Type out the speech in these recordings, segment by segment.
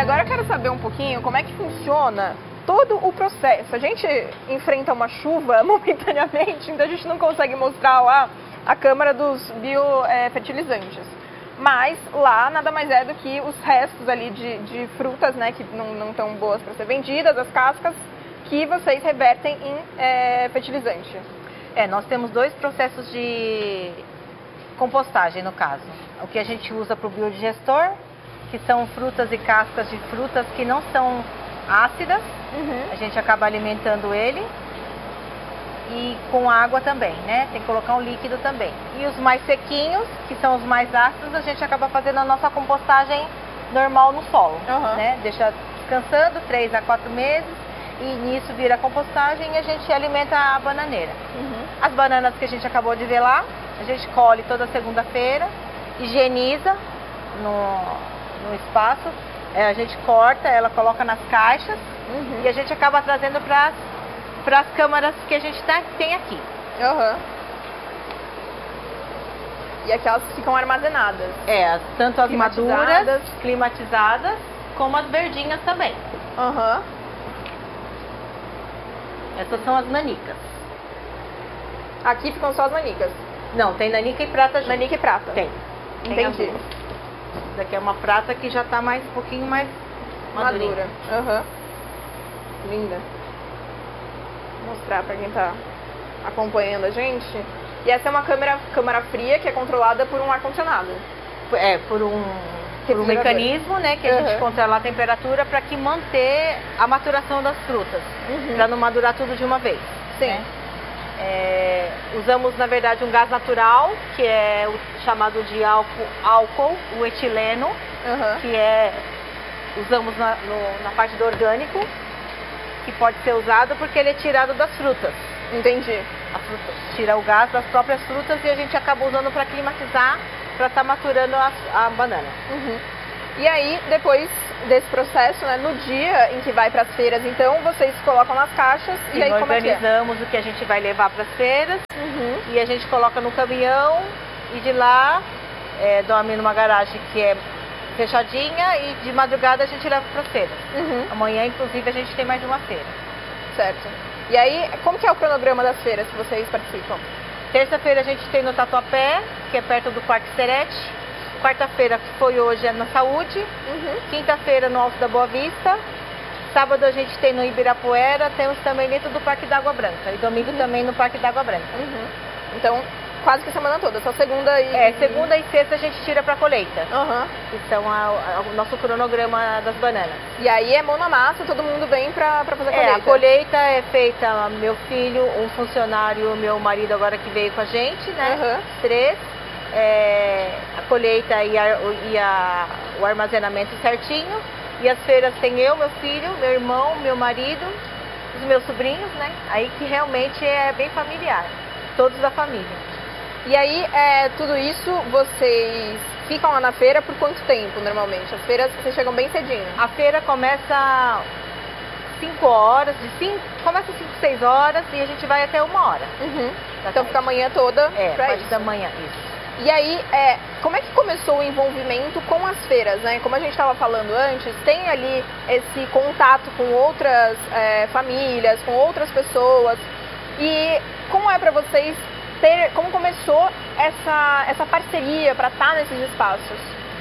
agora eu quero saber um pouquinho como é que funciona todo o processo. A gente enfrenta uma chuva momentaneamente, então a gente não consegue mostrar lá a câmara dos biofertilizantes. Mas lá nada mais é do que os restos ali de frutas, né, que não estão boas para ser vendidas, as cascas, que vocês revertem em fertilizante. Nós temos dois processos de compostagem, no caso. O que a gente usa para o biodigestor, que são frutas e cascas de frutas que não são ácidas. A gente acaba alimentando ele. E com água também, né? Tem que colocar um líquido também. E os mais sequinhos, que são os mais ácidos, a gente acaba fazendo a nossa compostagem normal no solo, né? Deixa descansando 3 a 4 meses e nisso vira a compostagem e a gente alimenta a bananeira. As bananas que a gente acabou de ver lá, a gente colhe toda segunda-feira, higieniza no espaço, a gente corta, ela coloca nas caixas e a gente acaba trazendo para as câmaras que a gente tem aqui. E aquelas ficam armazenadas. Tanto as maduras, climatizadas, como as verdinhas também. Essas são as nanicas. Aqui ficam só as nanicas? Não, tem nanica e prata junto. Nanica e prata? Tem. Entendi. Essa daqui é uma prata que já está um pouquinho mais madura. Linda. Vou mostrar para quem está acompanhando a gente. E essa é uma câmara fria que é controlada por um ar-condicionado. Por um mecanismo, né, que a gente controla a temperatura para que manter a maturação das frutas, para não madurar tudo de uma vez. Sim. Né? Usamos, na verdade, um gás natural, que é o chamado de álcool, o etileno, que usamos na parte do orgânico, que pode ser usado porque ele é tirado das frutas. Entendi. A fruta tira o gás das próprias frutas e a gente acaba usando para climatizar, para estar maturando a banana. E aí, depois desse processo, né, no dia em que vai para as feiras, então, vocês colocam nas caixas e aí nós como organizamos o que a gente vai levar para as feiras e a gente coloca no caminhão e de lá dorme numa garagem que é fechadinha e de madrugada a gente leva para as feiras. Amanhã, inclusive, a gente tem mais uma feira. Certo. E aí, como que é o cronograma das feiras que vocês participam? Terça-feira a gente tem no Tatuapé, que é perto do Parque Serete. Quarta-feira, que foi hoje, é na Saúde. Quinta-feira no Alto da Boa Vista. Sábado a gente tem no Ibirapuera, temos também dentro do Parque da Água Branca. E domingo também no Parque da Água Branca. Então, quase que a semana toda, só segunda e... segunda e sexta a gente tira para colheita. Que são o nosso cronograma das bananas. E aí é mão na massa, todo mundo vem para fazer a colheita. A colheita é feita, meu filho, um funcionário, meu marido agora que veio com a gente, né? 3. A colheita e o armazenamento certinho. E as feiras tem eu, meu filho, meu irmão, meu marido, os meus sobrinhos, né? Aí que realmente é bem familiar, todos da família. E aí, tudo isso, vocês ficam lá na feira por quanto tempo, normalmente? As feiras, vocês chegam bem cedinho? A feira começa 5 horas, começa 5, 6 horas e a gente vai até 1 hora. Então fica a manhã toda pra isso. Da manhã, isso. E aí, como é que começou o envolvimento com as feiras, né? Como a gente estava falando antes, tem ali esse contato com outras famílias, com outras pessoas. E como é para vocês como começou essa parceria para estar nesses espaços?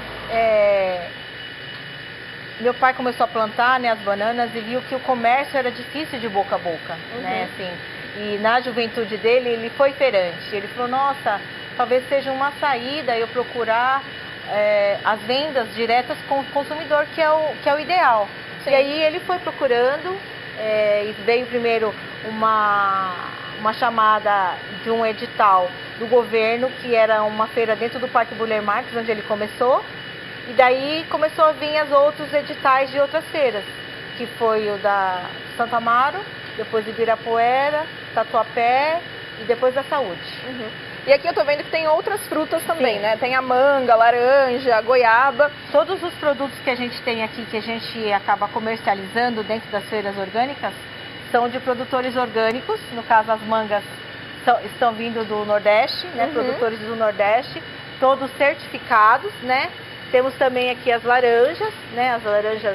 Meu pai começou a plantar, né, as bananas e viu que o comércio era difícil de boca a boca, né, assim. E na juventude dele, ele foi feirante. Ele falou, nossa, talvez seja uma saída eu procurar as vendas diretas com o consumidor, que é o ideal. Sim. E aí ele foi procurando, e veio primeiro uma chamada de um edital do governo, que era uma feira dentro do Parque Burle Marx, onde ele começou. E daí começou a vir os outros editais de outras feiras, que foi o da Santo Amaro, depois Ibirapuera, Tatuapé e depois da Saúde. E aqui eu tô vendo que tem outras frutas também, né? Tem a manga, laranja, goiaba. Todos os produtos que a gente tem aqui, que a gente acaba comercializando dentro das feiras orgânicas, são de produtores orgânicos. No caso, as mangas estão vindo do Nordeste, né? Produtores do Nordeste, todos certificados, né? Temos também aqui as laranjas, né? As laranjas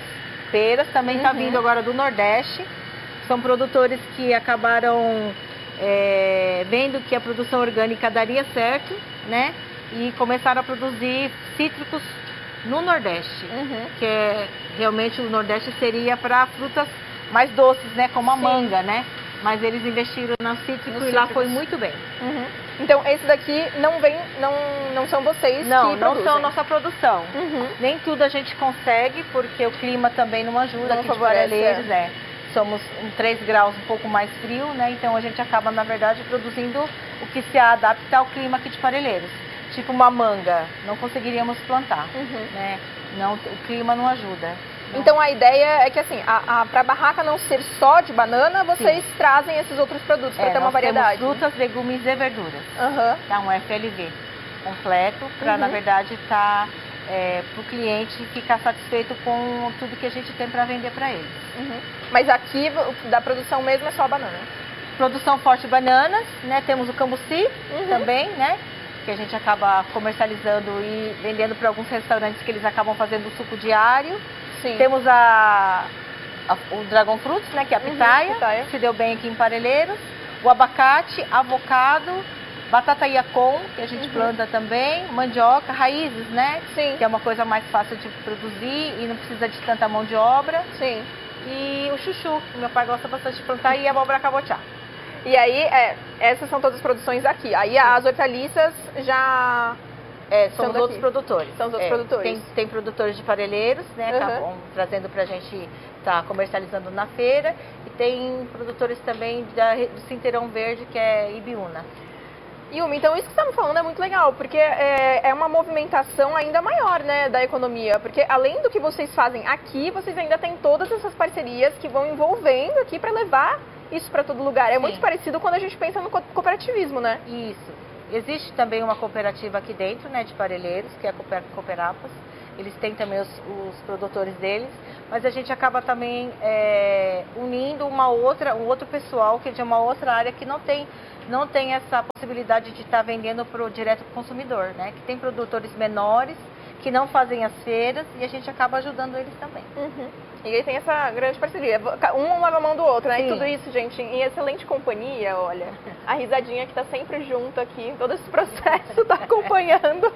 peras, também está vindo agora do Nordeste. São produtores que acabaram vendo que a produção orgânica daria certo, né? E começaram a produzir cítricos no Nordeste, que realmente o Nordeste seria para frutas mais doces, né? Como a manga, né? Mas eles investiram no cítrico e lá foi muito bem. Então, esse daqui não são vocês que não produzem? Não são nossa produção. Nem tudo a gente consegue, porque o clima também não ajuda. Aqui de Parelheiros, somos 3 graus um pouco mais frio, né? Então a gente acaba, na verdade, produzindo o que se adapta ao clima aqui de Parelheiros. Tipo uma manga, não conseguiríamos plantar, né? Não, o clima não ajuda. Então a ideia é que assim, para a barraca não ser só de banana, vocês trazem esses outros produtos para ter uma variedade. Temos frutas, legumes e verduras. Tá um FLV completo para, na verdade, estar para o cliente ficar satisfeito com tudo que a gente tem para vender para eles. Mas aqui da produção mesmo é só a banana? Produção forte bananas, né? Temos o cambuci também, né? Que a gente acaba comercializando e vendendo para alguns restaurantes que eles acabam fazendo o suco diário. Temos o Dragon Fruits, né, que é a pitaia, que se deu bem aqui em Parelheiros. O abacate, avocado, batata iacon, que a gente planta também. Mandioca, raízes, né? Que é uma coisa mais fácil de produzir e não precisa de tanta mão de obra. E o chuchu, que meu pai gosta bastante de plantar, e a abóbora cabotiá. E aí, essas são todas as produções aqui. Aí as hortaliças já... são os outros produtores. São os outros produtores. Tem produtores de Parelheiros, né? Acabam trazendo pra gente estar comercializando na feira. E tem produtores também do Cinteirão Verde, que é Ibiúna. Yumi, então isso que você está me falando é muito legal, porque é uma movimentação ainda maior, né, da economia. Porque além do que vocês fazem aqui, vocês ainda têm todas essas parcerias que vão envolvendo aqui para levar isso para todo lugar. É muito parecido quando a gente pensa no cooperativismo, né? Isso. Existe também uma cooperativa aqui dentro, né, de Parelheiros, que é a Cooperapas. Eles têm também os produtores deles, mas a gente acaba também unindo um outro pessoal que é de uma outra área que não tem essa possibilidade de estar vendendo direto para o consumidor, né? Que tem produtores menores que não fazem as feiras e a gente acaba ajudando eles também. E aí tem essa grande parceria, um lava a mão do outro, né? E tudo isso, gente, em excelente companhia, olha. A risadinha que tá sempre junto aqui, todo esse processo tá acompanhando.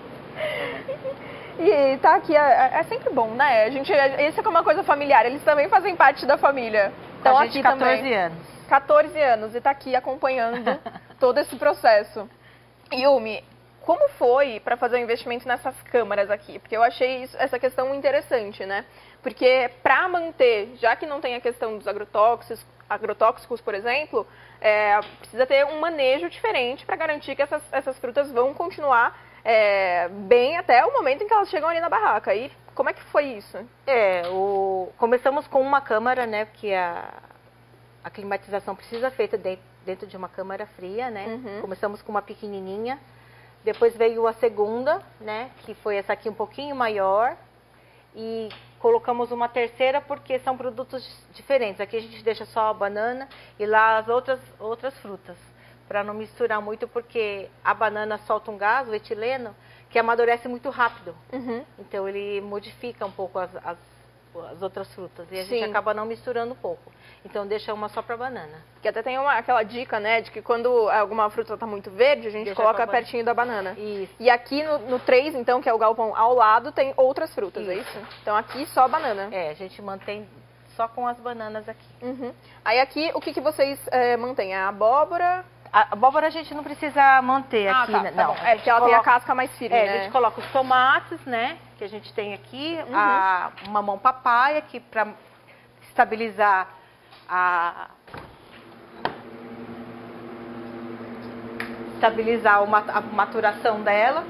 E tá aqui, é sempre bom, né? Isso é uma coisa familiar, eles também fazem parte da família. Então a gente aqui 14 também. anos. 14 anos e tá aqui acompanhando todo esse processo. Yumi, como foi para fazer o investimento nessas câmaras aqui? Porque eu achei essa questão interessante, né? Porque para manter, já que não tem a questão dos agrotóxicos, por exemplo, precisa ter um manejo diferente para garantir que essas frutas vão continuar bem até o momento em que elas chegam ali na barraca. E como é que foi isso? Começamos com uma câmara, né? Porque a climatização precisa ser feita dentro de uma câmara fria, né? Começamos com uma pequenininha. Depois veio a segunda, né? Que foi essa aqui um pouquinho maior. E colocamos uma terceira porque são produtos diferentes. Aqui a gente deixa só a banana e lá as outras frutas. Para não misturar muito, porque a banana solta um gás, o etileno, que amadurece muito rápido. Então ele modifica um pouco as outras frutas. E a gente acaba não misturando um pouco. Então deixa uma só para banana. Que até tem aquela dica, né, de que quando alguma fruta está muito verde, a gente coloca pertinho da banana. Isso. E aqui no 3, então, que é o galpão ao lado, tem outras frutas, é isso? Então aqui só banana. A gente mantém só com as bananas aqui. Aí aqui, o que vocês mantêm? A abóbora? A abóbora a gente não precisa manter aqui, né? Não, porque ela tem a casca mais firme, né? A gente coloca os tomates, né? Que a gente tem aqui, a mamão papaya, que para estabilizar a maturação dela.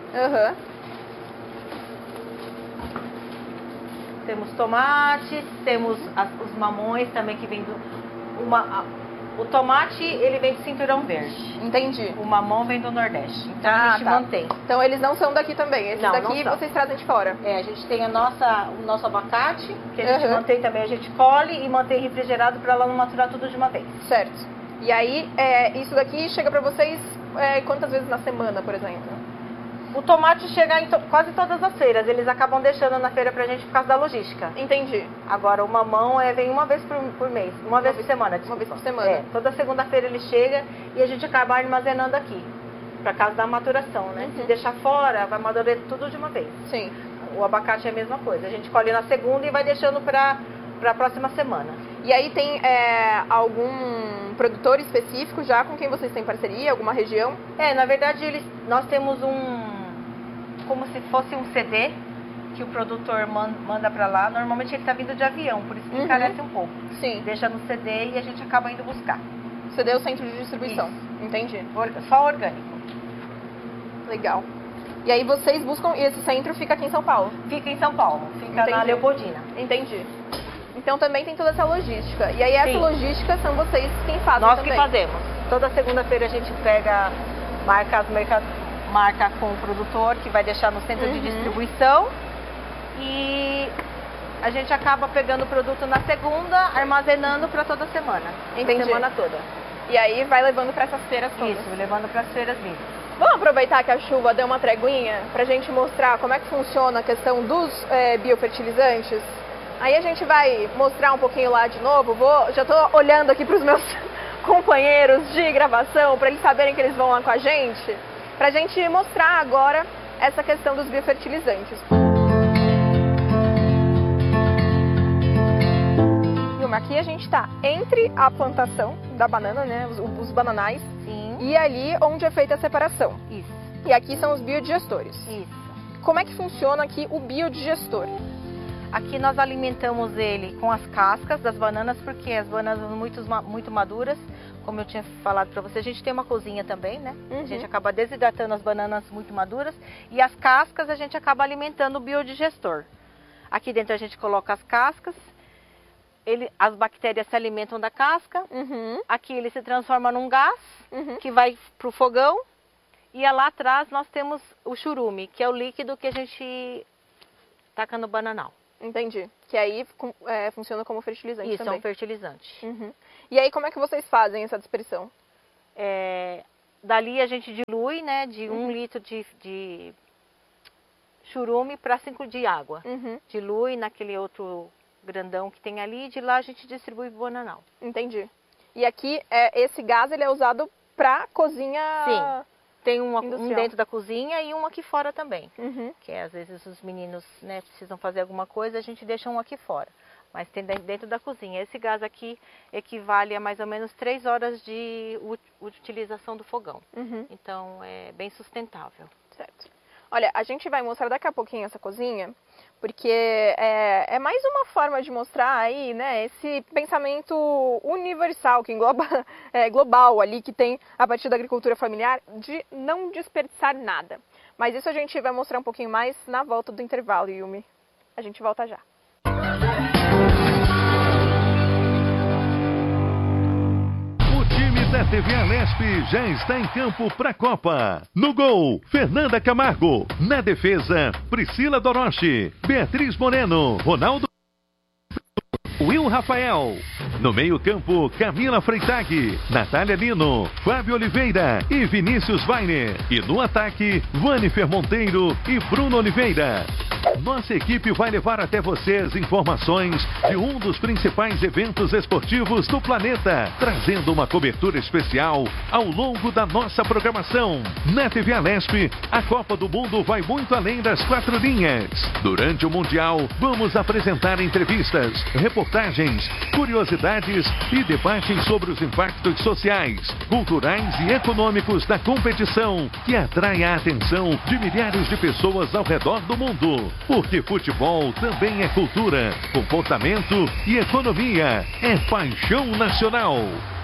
Temos tomates, temos os mamões também que vem o tomate, ele vem do Cinturão Verde. Entendi. O mamão vem do Nordeste. Então a gente mantém. Então eles não são daqui também. Esses daqui vocês trazem de fora. A gente tem o nosso abacate, que a gente mantém também. A gente colhe e mantém refrigerado para ela não maturar tudo de uma vez. Certo. E aí, isso daqui chega para vocês quantas vezes na semana, por exemplo? O tomate chega em quase todas as feiras, eles acabam deixando na feira pra gente por causa da logística. Entendi. Agora, o mamão vem uma vez por mês, uma vez por semana, desculpa. Uma vez por semana. É, toda segunda-feira ele chega e a gente acaba armazenando aqui, pra causa da maturação, né? Se deixar fora, vai amadurecer tudo de uma vez. Sim. O abacate é a mesma coisa, a gente colhe na segunda e vai deixando pra próxima semana. E aí tem algum produtor específico já com quem vocês têm parceria, alguma região? Na verdade, nós temos como se fosse um CD que o produtor manda pra lá. Normalmente ele tá vindo de avião, por isso que encarece um pouco. Sim. Deixa no CD e a gente acaba indo buscar. CD é o centro de distribuição. Isso. Entendi. Só orgânico. Legal. E aí vocês buscam, e esse centro fica aqui em São Paulo? Fica em São Paulo, fica Entendi. na Leopoldina. Entendi. Então também tem toda essa logística. E aí essa logística são vocês quem fazem Nós também? que fazemos. Toda segunda-feira a gente pega, marca com o produtor que vai deixar no centro de distribuição e a gente acaba pegando o produto na segunda, armazenando para toda semana. Entendi. Semana toda. E aí vai levando para essas feiras todas? Isso, levando para as feiras mesmo. Vamos aproveitar que a chuva deu uma treguinha pra gente mostrar como é que funciona a questão dos biofertilizantes? Aí a gente vai mostrar um pouquinho lá de novo. Já tô olhando aqui pros meus companheiros de gravação para eles saberem que eles vão lá com a gente, pra gente mostrar agora essa questão dos biofertilizantes. Vilma, aqui a gente está entre a plantação da banana, né, os bananais, Sim. e ali onde é feita a separação. Isso. E aqui são os biodigestores. Isso. Como é que funciona aqui o biodigestor? Aqui nós alimentamos ele com as cascas das bananas, porque as bananas muito maduras, como eu tinha falado para você, a gente tem uma cozinha também, né? A gente acaba desidratando as bananas muito maduras e as cascas a gente acaba alimentando o biodigestor. Aqui dentro a gente coloca as cascas, as bactérias se alimentam da casca, aqui ele se transforma num gás que vai para o fogão e lá atrás nós temos o churume, que é o líquido que a gente taca no bananal. Entendi. Que aí funciona como fertilizante também. Isso, é um fertilizante. E aí como é que vocês fazem essa dispersão? Dali a gente dilui, né, de 1 litro de churume para 5 de água. Dilui naquele outro grandão que tem ali e de lá a gente distribui para o bananal. Entendi. E aqui esse gás ele é usado para cozinha. Sim. Tem um dentro da cozinha e um aqui fora também. Que às vezes os meninos, né, precisam fazer alguma coisa, a gente deixa um aqui fora. Mas tem dentro da cozinha. Esse gás aqui equivale a mais ou menos 3 horas de utilização do fogão. Então é bem sustentável. Certo. Olha, a gente vai mostrar daqui a pouquinho essa cozinha, porque é mais uma forma de mostrar aí, né, esse pensamento universal, que engloba global ali, que tem a partir da agricultura familiar, de não desperdiçar nada. Mas isso a gente vai mostrar um pouquinho mais na volta do intervalo, Yumi. A gente volta já. Da TV Alesp já está em campo para a Copa. No gol, Fernanda Camargo. Na defesa, Priscila Doroche, Beatriz Moreno, Ronaldo, Will Rafael. No meio-campo, Camila Freitag, Natália Lino, Fábio Oliveira e Vinícius Weiner. E no ataque, Vanifer Monteiro e Bruno Oliveira. Nossa equipe vai levar até você as informações de um dos principais eventos esportivos do planeta, trazendo uma cobertura especial ao longo da nossa programação. Na TV Alesp, a Copa do Mundo vai muito além das 4 linhas. Durante o Mundial, vamos apresentar entrevistas, reportagens, curiosidades e debates sobre os impactos sociais, culturais e econômicos da competição, que atrai a atenção de milhares de pessoas ao redor do mundo. Porque futebol também é cultura, comportamento e economia. É paixão nacional.